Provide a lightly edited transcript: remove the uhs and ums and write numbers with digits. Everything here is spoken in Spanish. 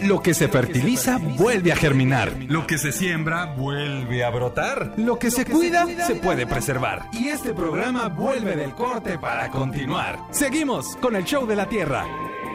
Lo que se fertiliza vuelve a germinar. Lo que se siembra vuelve a brotar. Lo que se cuida se puede preservar. Y este programa vuelve del corte para continuar. Seguimos con el show de la Tierra.